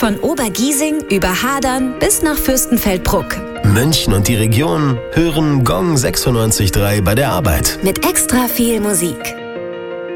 Von Obergiesing über Hadern bis nach Fürstenfeldbruck. München und die Region hören Gong 96.3 bei der Arbeit. Mit extra viel Musik.